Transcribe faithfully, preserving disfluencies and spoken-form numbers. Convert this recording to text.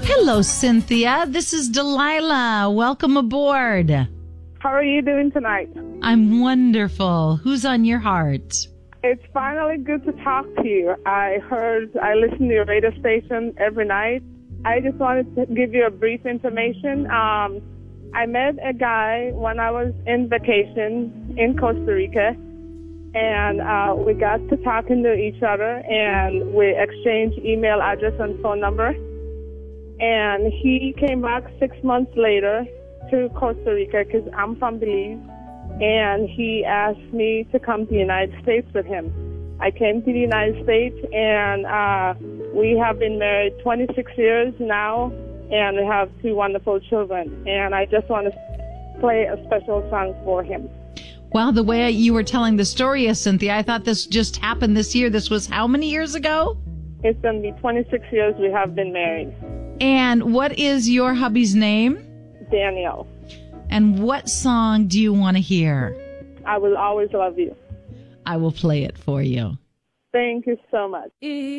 Hello, Cynthia. This is Delilah. Welcome aboard. How are you doing tonight? I'm wonderful. Who's on your heart? It's finally good to talk to you. I heard, I listen to your radio station every night. I just wanted to give you a brief information. Um, I met a guy when I was in vacation in Costa Rica, and uh, we got to talking to each other, and we exchanged email address and phone number. And he came back six months later to Costa Rica because I'm from Belize, and he asked me to come to the United States with him. I came to the United States, and uh, we have been married twenty-six years now, and we have two wonderful children. And I just want to play a special song for him. Wow, the way you were telling the story, Cynthia, I thought this just happened this year. This was how many years ago? It's going to be twenty-six years we have been married. And what is your hubby's name? Daniel. And what song do you want to hear? I Will Always Love You. I will play it for you. Thank you so much.